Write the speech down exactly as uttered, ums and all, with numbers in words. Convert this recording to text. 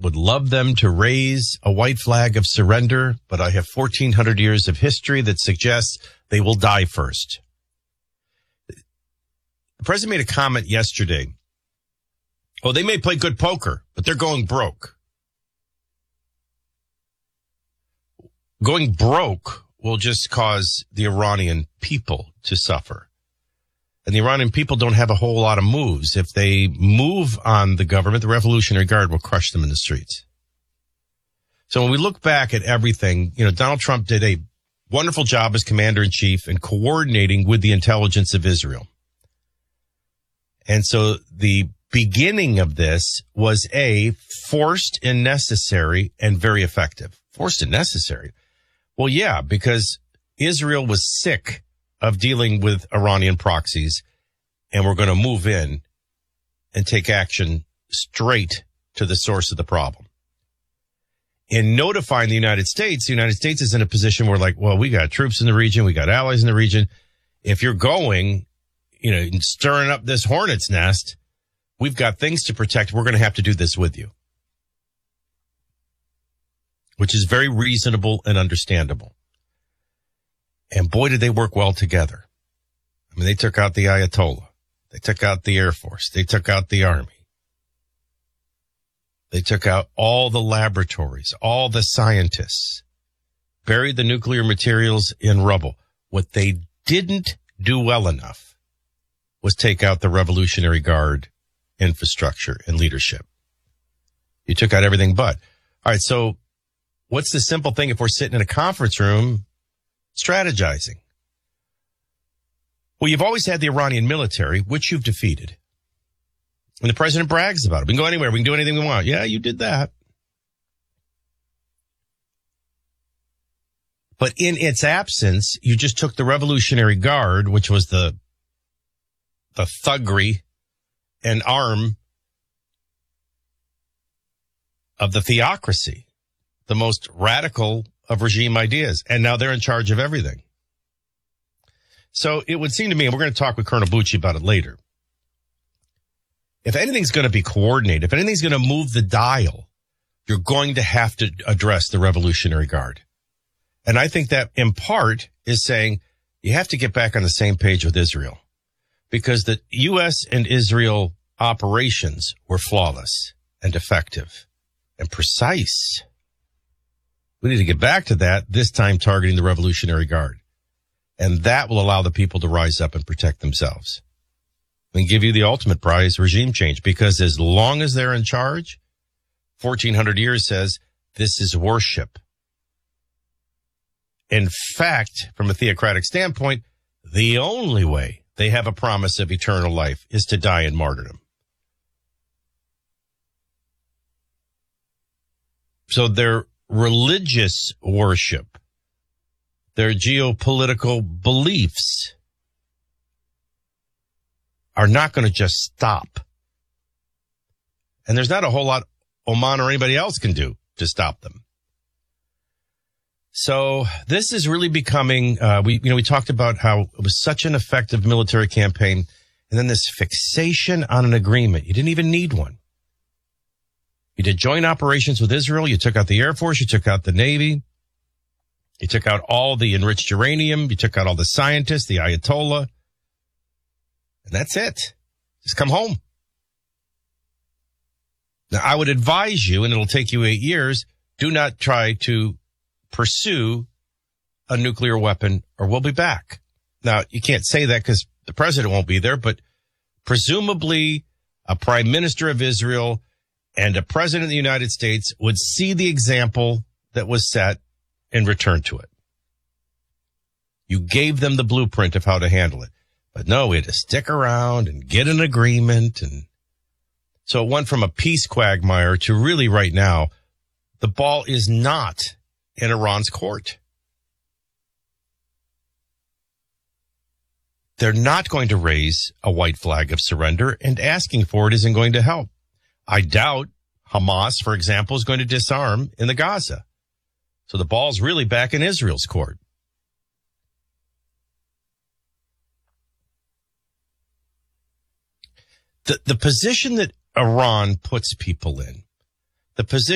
would love them to raise a white flag of surrender, but I have fourteen hundred years of history that suggests they will die first. The president made a comment yesterday. Oh, they may play good poker, but they're going broke. Going broke will just cause the Iranian people to suffer. And the Iranian people don't have a whole lot of moves. If they move on the government, the Revolutionary Guard will crush them in the streets. So when we look back at everything, you know, Donald Trump did a wonderful job as commander-in-chief in coordinating with the intelligence of Israel. And so the beginning of this was A, forced and necessary and very effective. Forced and necessary. Well, yeah, because Israel was sick of dealing with Iranian proxies, and we're going to move in and take action straight to the source of the problem. In notifying the United States, the United States is in a position where, like, well, we got troops in the region, we got allies in the region. If you're going, you know, and stirring up this hornet's nest, we've got things to protect. We're going to have to do this with you. Which is very reasonable and understandable. And boy, did they work well together. I mean, they took out the Ayatollah. They took out the Air Force. They took out the Army. They took out all the laboratories, all the scientists, buried the nuclear materials in rubble. What they didn't do well enough was take out the Revolutionary Guard infrastructure and leadership. You took out everything but. All right, so what's the simple thing if we're sitting in a conference room strategizing? Well, you've always had the Iranian military, which you've defeated. And the president brags about it. We can go anywhere. We can do anything we want. Yeah, you did that. But in its absence, you just took the Revolutionary Guard, which was the, the thuggery and arm of the theocracy, the most radical of regime ideas. And now they're in charge of everything. So it would seem to me, and we're going to talk with Colonel Bucci about it later, if anything's going to be coordinated, if anything's going to move the dial, you're going to have to address the Revolutionary Guard. And I think that in part is saying you have to get back on the same page with Israel, because the U S and Israel operations were flawless and effective and precise. We need to get back to that, this time targeting the Revolutionary Guard. And that will allow the people to rise up and protect themselves and give you the ultimate prize, regime change. Because as long as they're in charge, fourteen hundred years says this is worship. In fact, from a theocratic standpoint, the only way they have a promise of eternal life is to die in martyrdom. So their religious worship, their geopolitical beliefs are not going to just stop. And there's not a whole lot Oman or anybody else can do to stop them. So this is really becoming, uh, we, you know, we talked about how it was such an effective military campaign, and then this fixation on an agreement. You didn't even need one. You did joint operations with Israel. You took out the Air Force. You took out the Navy. You took out all the enriched uranium. You took out all the scientists, the Ayatollah. And that's it. Just come home. Now, I would advise you, and it'll take you eight years, do not try to pursue a nuclear weapon or we'll be back. Now, you can't say that because the president won't be there, but presumably a prime minister of Israel and a president of the United States would see the example that was set and return to it. You gave them the blueprint of how to handle it. But no, we had to stick around and get an agreement. And so it went from a peace quagmire to really right now, the ball is not in Iran's court. They're not going to raise a white flag of surrender, and asking for it isn't going to help. I doubt Hamas, for example, is going to disarm in the Gaza. So the ball's really back in Israel's court. The, the position that Iran puts people in, the position